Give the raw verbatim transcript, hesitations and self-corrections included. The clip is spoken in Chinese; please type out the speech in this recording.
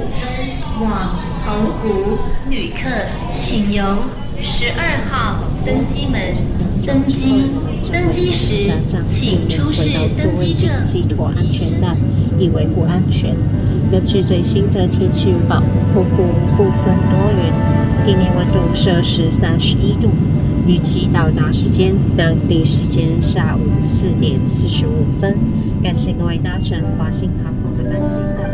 分往澎湖，旅客请由十二号登机门登机。登机时，请出示登机证。 系妥安全带，以维护安全。根据最新的天气预报，澎湖部分多云，地面温度摄氏三十一度，预计到达时间当地时间下午四点四十五分。感谢各位搭乘华信航空的班机。